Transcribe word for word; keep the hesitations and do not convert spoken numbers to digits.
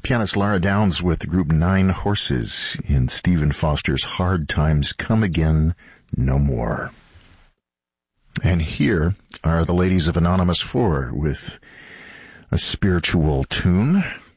pianist Lara Downs with the group Nine Horses in Stephen Foster's Hard Times Come Again No More. And here are the ladies of Anonymous Four with a spiritual tune